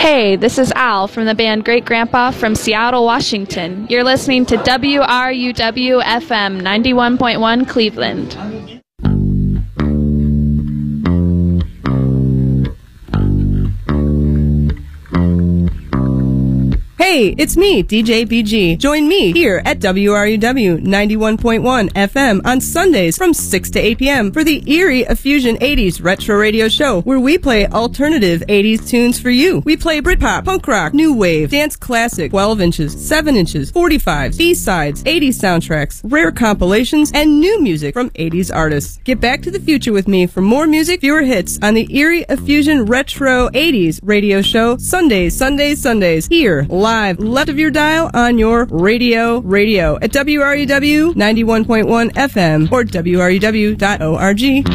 Hey, this is Al from the band Great Grandpa from Seattle, Washington. You're listening to WRUW FM 91.1 Cleveland. Hey, it's me, DJ BG. Join me here at WRUW 91.1 FM on Sundays from 6 to 8 p.m. for the Erie Effusion 80s Retro Radio Show, where we play alternative 80s tunes for you. We play Britpop, punk rock, new wave, dance classic, 12 inches, 7 inches, 45s, B-sides, 80s soundtracks, rare compilations, and new music from 80s artists. Get back to the future with me for more music, fewer hits on the Erie Effusion Retro 80s Radio Show, Sundays, here, live, left of your dial on your radio at WRUW 91.1 FM or WRUW.org.